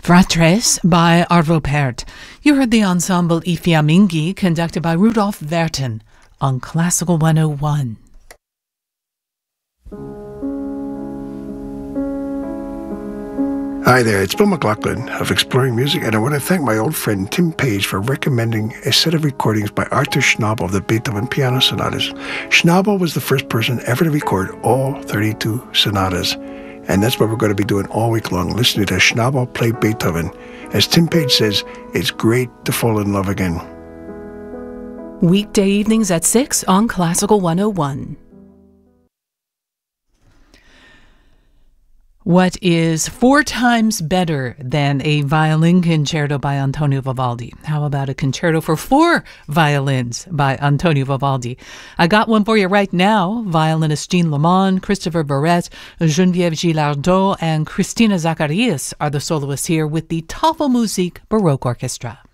Fratres by Arvo Pärt. You heard the ensemble I Fiamminghi conducted by Rudolf Werten on Classical 101. Hi there, it's Bill McLaughlin of Exploring Music, and I want to thank my old friend Tim Page for recommending a set of recordings by Arthur Schnabel of the Beethoven Piano Sonatas. Schnabel was the first person ever to record all 32 sonatas, and that's what we're going to be doing all week long, listening to Schnabel play Beethoven. As Tim Page says, it's great to fall in love again. Weekday evenings at 6 on Classical 101. What is 4 times better than a violin concerto by Antonio Vivaldi? How about a concerto for 4 violins by Antonio Vivaldi? I got one for you right now. Violinist Jean Lamond, Christopher Barrett, Geneviève Gillardot, and Christina Zacharias are the soloists here with the Tafelmusik Baroque Orchestra.